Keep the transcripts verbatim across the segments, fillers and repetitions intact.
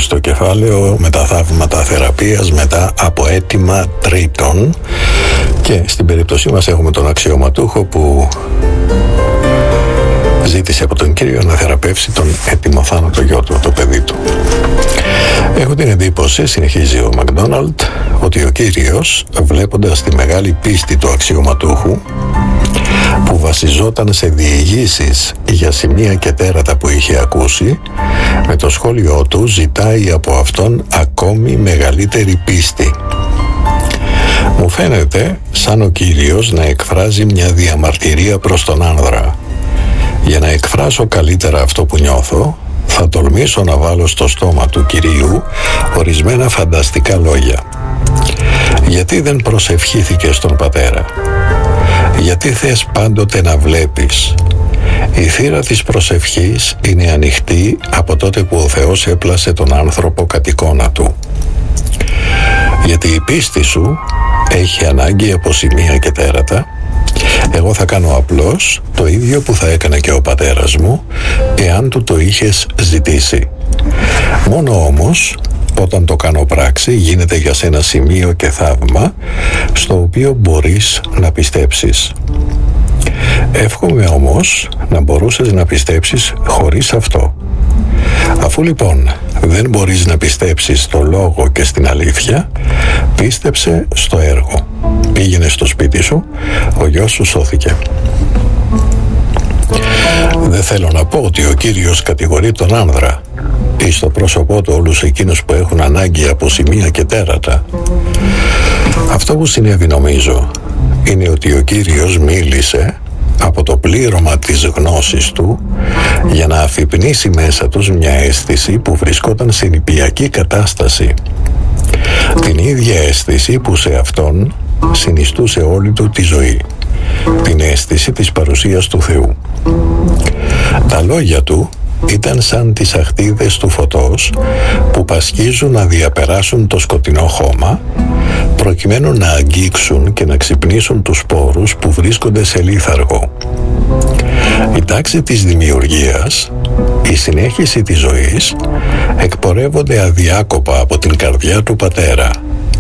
στο κεφάλαιο με τα θαύματα θεραπείας μετά από αίτημα τρίτων, και στην περίπτωσή μας έχουμε τον αξιωματούχο που ζήτησε από τον Κύριο να θεραπεύσει τον έτοιμο θάνατο γιο του, το παιδί του. Έχω την εντύπωση, συνεχίζει ο Μακδόναλντ, ότι ο Κύριος, βλέποντας τη μεγάλη πίστη του αξιωματούχου που βασιζόταν σε διηγήσεις για σημεία και τέρατα που είχε ακούσει, με το σχόλιο του ζητάει από αυτόν ακόμη μεγαλύτερη πίστη. Μου φαίνεται σαν ο Κύριος να εκφράζει μια διαμαρτυρία προς τον άνδρα. Για να εκφράσω καλύτερα αυτό που νιώθω, θα τολμήσω να βάλω στο στόμα του Κυρίου ορισμένα φανταστικά λόγια. Γιατί δεν προσευχήθηκες στον Πατέρα? Γιατί θες πάντοτε να βλέπεις? Η θύρα της προσευχής είναι ανοιχτή από τότε που ο Θεός έπλασε τον άνθρωπο κατ' εικόνα του. Γιατί η πίστη σου έχει ανάγκη από σημεία και τέρατα. Εγώ θα κάνω απλώς το ίδιο που θα έκανε και ο πατέρας μου, εάν του το είχες ζητήσει. Μόνο όμως, όταν το κάνω πράξη, γίνεται για σένα σημείο και θαύμα, στο οποίο μπορείς να πιστέψεις. Εύχομαι όμως να μπορούσες να πιστέψεις χωρίς αυτό. Αφού λοιπόν δεν μπορείς να πιστέψεις στο λόγο και στην αλήθεια, πίστεψε στο έργο. Πήγαινε στο σπίτι σου, ο γιος σου σώθηκε. Δεν θέλω να πω ότι ο Κύριος κατηγορεί τον άνδρα ή στο πρόσωπό του όλους εκείνους που έχουν ανάγκη από σημεία και τέρατα. Αυτό που συνέβη, νομίζω, είναι ότι ο Κύριος μίλησε από το πλήρωμα της γνώσης του για να αφυπνίσει μέσα τους μια αίσθηση που βρισκόταν σε νηπιακή κατάσταση. Την ίδια αίσθηση που σε αυτόν συνιστούσε όλη του τη ζωή. Την αίσθηση της παρουσίας του Θεού. Τα λόγια του ήταν σαν τις αχτίδες του φωτός που πασχίζουν να διαπεράσουν το σκοτεινό χώμα, προκειμένου να αγγίξουν και να ξυπνήσουν τους σπόρους που βρίσκονται σε λίθαργο. Η τάξη της δημιουργίας, η συνέχιση της ζωής, εκπορεύονται αδιάκοπα από την καρδιά του Πατέρα.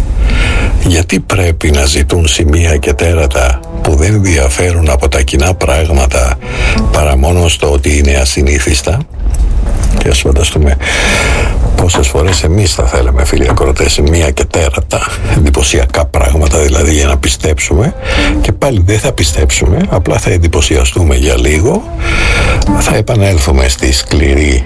Γιατί πρέπει να ζητούν σημεία και τέρατα που δεν διαφέρουν από τα κοινά πράγματα, παρά μόνο στο ότι είναι ασυνήθιστα? Και ας φανταστούμε πόσες φορές εμείς θα θέλαμε, φίλοι ακροατές, σημεία και τέρατα, εντυπωσιακά πράγματα δηλαδή, για να πιστέψουμε, και πάλι δεν θα πιστέψουμε, απλά θα εντυπωσιαστούμε για λίγο, θα επανέλθουμε στη σκληρή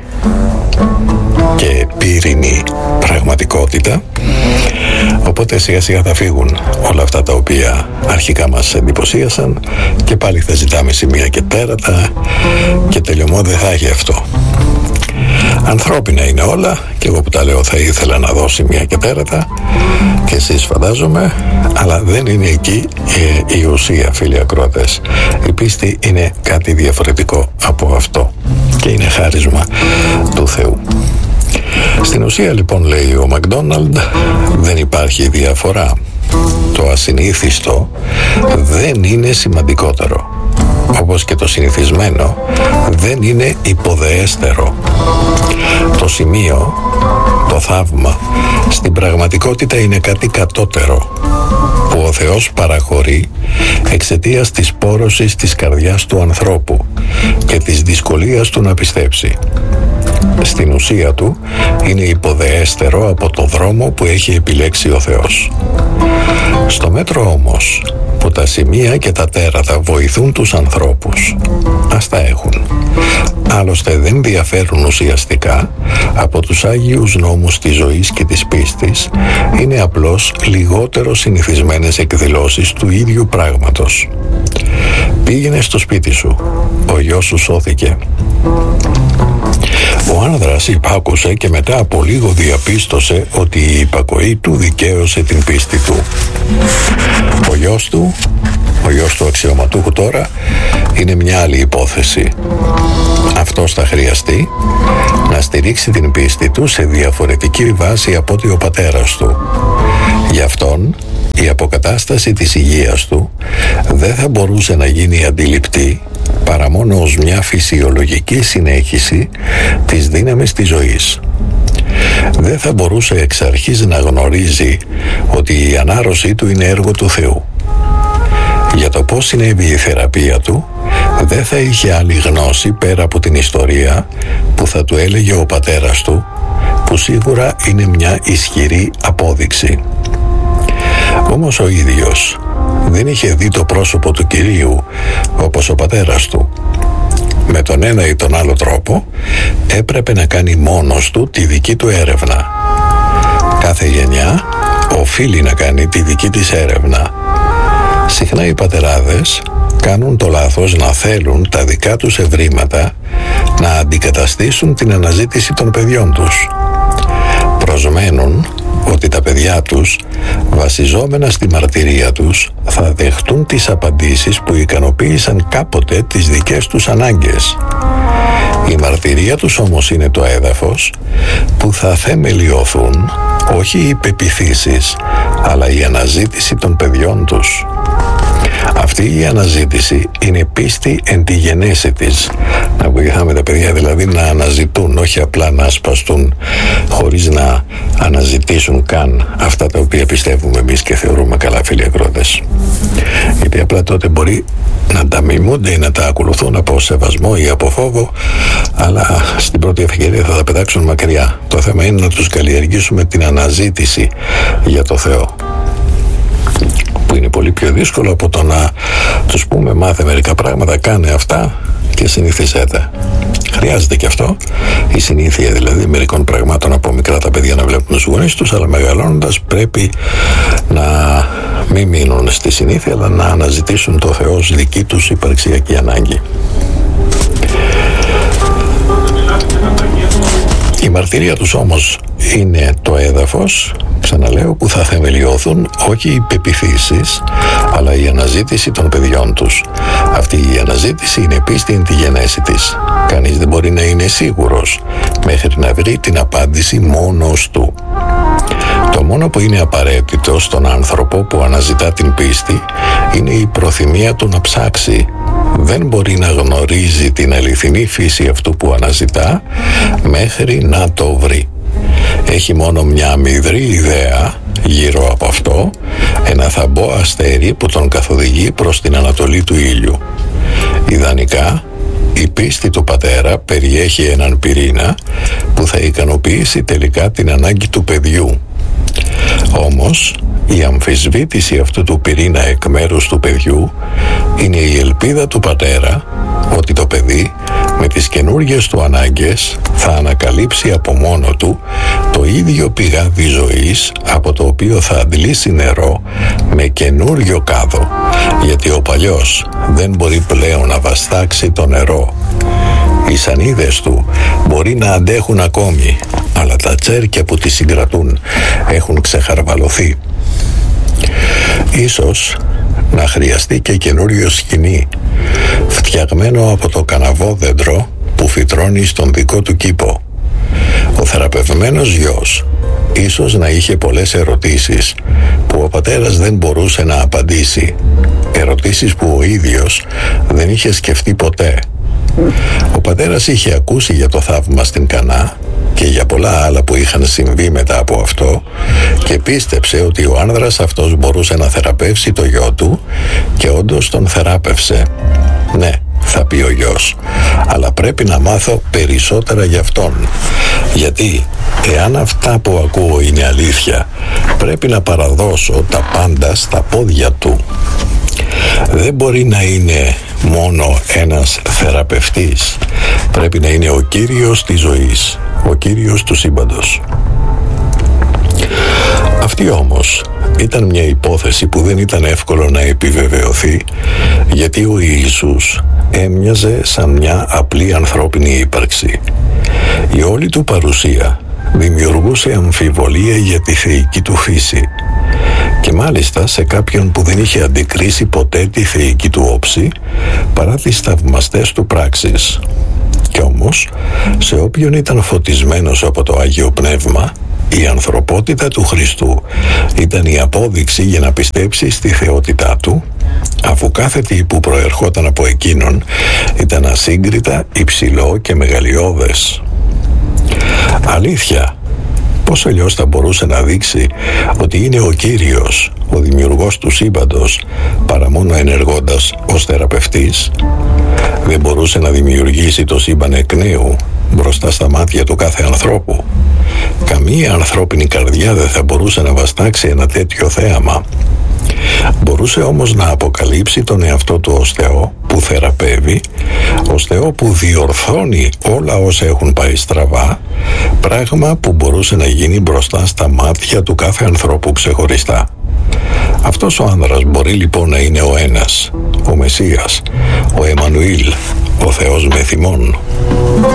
και πύρινη πραγματικότητα. Οπότε σιγά σιγά θα φύγουν όλα αυτά τα οποία αρχικά μας εντυπωσίασαν και πάλι θα ζητάμε σημεία και τέρατα και τελειωμό δεν θα έχει αυτό. Ανθρώπινα είναι όλα, και εγώ που τα λέω θα ήθελα να δω σημεία και τέρατα, και εσείς φαντάζομαι, αλλά δεν είναι εκεί ε, η ουσία, φίλοι ακροατές. Η πίστη είναι κάτι διαφορετικό από αυτό και είναι χάρισμα του Θεού. Στην ουσία λοιπόν, λέει ο Μακδόναλντ, δεν υπάρχει διαφορά. Το ασυνήθιστο δεν είναι σημαντικότερο, όπως και το συνηθισμένο δεν είναι υποδεέστερο. Το σημείο, το θαύμα, στην πραγματικότητα είναι κάτι κατώτερο που ο Θεός παραχωρεί εξαιτίας της πόρωσης της καρδιάς του ανθρώπου και της δυσκολίας του να πιστέψει. Στην ουσία του είναι υποδεέστερο από το δρόμο που έχει επιλέξει ο Θεός. Στο μέτρο όμως που τα σημεία και τα τέρατα βοηθούν τους ανθρώπους, ας τα έχουν. Άλλωστε δεν διαφέρουν ουσιαστικά από τους Άγιους νόμους της ζωής και της πίστης, είναι απλώς λιγότερο συνηθισμένες εκδηλώσεις του ίδιου πράγματος. Πήγαινε στο σπίτι σου, ο γιος σου σώθηκε. Ο άνδρας υπάκουσε και μετά από λίγο διαπίστωσε ότι η υπακοή του δικαίωσε την πίστη του. Ο γιος του, ο γιος του αξιωματούχου τώρα, είναι μια άλλη υπόθεση. Αυτός θα χρειαστεί να στηρίξει την πίστη του σε διαφορετική βάση από ότι ο πατέρας του. Γι' αυτόν η αποκατάσταση της υγείας του δεν θα μπορούσε να γίνει αντιληπτή παρά μόνο ως μια φυσιολογική συνέχιση της δύναμης της ζωής. δεν θα μπορούσε εξ αρχής να γνωρίζει ότι η ανάρρωσή του είναι έργο του Θεού. Για το πώς συνέβη η θεραπεία του, δεν θα είχε άλλη γνώση πέρα από την ιστορία που θα του έλεγε ο πατέρας του, που σίγουρα είναι μια ισχυρή απόδειξη. Όμως ο ίδιος δεν είχε δει το πρόσωπο του Κυρίου όπως ο πατέρας του. Με τον ένα ή τον άλλο τρόπο έπρεπε να κάνει μόνος του τη δική του έρευνα. Κάθε γενιά οφείλει να κάνει τη δική της έρευνα. Συχνά οι πατεράδες κάνουν το λάθος να θέλουν τα δικά τους ευρήματα να αντικαταστήσουν την αναζήτηση των παιδιών τους. Προσμένουν ότι τα παιδιά τους, βασιζόμενα στη μαρτυρία τους, θα δεχτούν τις απαντήσεις που ικανοποίησαν κάποτε τις δικές τους ανάγκες. Η μαρτυρία τους όμως είναι το έδαφος που θα θεμελιωθούν όχι οι πεποιθήσεις, αλλά η αναζήτηση των παιδιών τους. Αυτή η αναζήτηση είναι πίστη εν τη γενέση της. Να βοηθάμε τα παιδιά δηλαδή να αναζητούν, όχι απλά να ασπαστούν χωρίς να αναζητήσουν καν αυτά τα οποία πιστεύουμε εμείς και θεωρούμε καλά, φίλοι ακροατές. Γιατί απλά τότε μπορεί να τα μιμούνται ή να τα ακολουθούν από σεβασμό ή από φόβο, αλλά στην πρώτη ευκαιρία θα τα πετάξουν μακριά. Το θέμα είναι να τους καλλιεργήσουμε την αναζήτηση για το Θεό, που είναι πολύ πιο δύσκολο από το να τους πούμε μάθε μερικά πράγματα, κάνε αυτά και συνηθίζεται. Χρειάζεται και αυτό, η συνήθεια δηλαδή μερικών πραγμάτων από μικρά τα παιδιά να βλέπουν τους γονείς τους, αλλά μεγαλώνοντας πρέπει να μην μείνουν στη συνήθεια, αλλά να αναζητήσουν το Θεό ως δική τους υπαρξιακή ανάγκη. Η μαρτυρία τους όμως είναι το έδαφος, ξαναλέω, που θα θεμελιώθουν όχι οι πεποιθήσεις, αλλά η αναζήτηση των παιδιών τους. Αυτή η αναζήτηση είναι πίστη εν τη γενέση της. Κανείς δεν μπορεί να είναι σίγουρος μέχρι να βρει την απάντηση μόνος του. Το μόνο που είναι απαραίτητο στον άνθρωπο που αναζητά την πίστη είναι η προθυμία του να ψάξει. Δεν μπορεί να γνωρίζει την αληθινή φύση αυτού που αναζητά μέχρι να το βρει. Έχει μόνο μια αμυδρή ιδέα γύρω από αυτό, ένα θαμπό αστέρι που τον καθοδηγεί προς την ανατολή του ήλιου. Ιδανικά, η πίστη του πατέρα περιέχει έναν πυρήνα που θα ικανοποιήσει τελικά την ανάγκη του παιδιού. Όμως, η αμφισβήτηση αυτού του πυρήνα εκ μέρους του παιδιού είναι η ελπίδα του πατέρα ότι το παιδί με τις καινούργιες του ανάγκες θα ανακαλύψει από μόνο του το ίδιο πηγάδι ζωής από το οποίο θα αντλήσει νερό με καινούριο κάδο, γιατί ο παλιός δεν μπορεί πλέον να βαστάξει το νερό. Οι σανίδες του μπορεί να αντέχουν ακόμη, αλλά τα τσέρκια που τις συγκρατούν έχουν ξεχαρβαλωθεί. Ίσως να χρειαστεί και καινούριο σκοινί, φτιαγμένο από το καναβόδεντρο που φυτρώνει στον δικό του κήπο. Ο θεραπευμένος γιος ίσως να είχε πολλές ερωτήσεις που ο πατέρας δεν μπορούσε να απαντήσει. Ερωτήσεις που ο ίδιος δεν είχε σκεφτεί ποτέ. Ο πατέρας είχε ακούσει για το θαύμα στην Κανά και για πολλά άλλα που είχαν συμβεί μετά από αυτό και πίστεψε ότι ο άνδρας αυτός μπορούσε να θεραπεύσει το γιο του και όντως τον θεράπευσε. Ναι, θα πει ο γιος, αλλά πρέπει να μάθω περισσότερα για αυτόν. Γιατί εάν αυτά που ακούω είναι αλήθεια, πρέπει να παραδώσω τα πάντα στα πόδια του. Δεν μπορεί να είναι μόνο ένας θεραπευτής. Πρέπει να είναι ο Κύριος της ζωής, ο Κύριος του σύμπαντος. Αυτή όμως ήταν μια υπόθεση που δεν ήταν εύκολο να επιβεβαιωθεί, γιατί ο Ιησούς έμοιαζε σαν μια απλή ανθρώπινη ύπαρξη. Η όλη του παρουσία δημιουργούσε αμφιβολία για τη θεϊκή του φύση, και μάλιστα σε κάποιον που δεν είχε αντικρίσει ποτέ τη θεϊκή του όψη παρά τις θαυμαστές του πράξεις. Κι όμως, σε όποιον ήταν φωτισμένος από το Άγιο Πνεύμα, η ανθρωπότητα του Χριστού ήταν η απόδειξη για να πιστέψει στη θεότητά του, αφού κάθε τι που προερχόταν από εκείνον ήταν ασύγκριτα υψηλό και μεγαλειώδες. Αλήθεια, Πώς αλλιώς θα μπορούσε να δείξει ότι είναι ο Κύριος, ο δημιουργός του σύμπαντος, παρά μόνο ενεργώντας ως θεραπευτής? Δεν μπορούσε να δημιουργήσει το σύμπαν εκ νέου μπροστά στα μάτια του κάθε ανθρώπου? Καμία ανθρώπινη καρδιά δεν θα μπορούσε να βαστάξει ένα τέτοιο θέαμα. Μπορούσε όμως να αποκαλύψει τον εαυτό του ως Θεό που θεραπεύει, ως Θεό που διορθώνει όλα όσα έχουν πάει στραβά, πράγμα που μπορούσε να γίνει μπροστά στα μάτια του κάθε ανθρώπου ξεχωριστά. Αυτός ο άνδρας μπορεί λοιπόν να είναι ο ένας, ο Μεσσίας, ο Εμμανουήλ, ο Θεός με θυμών.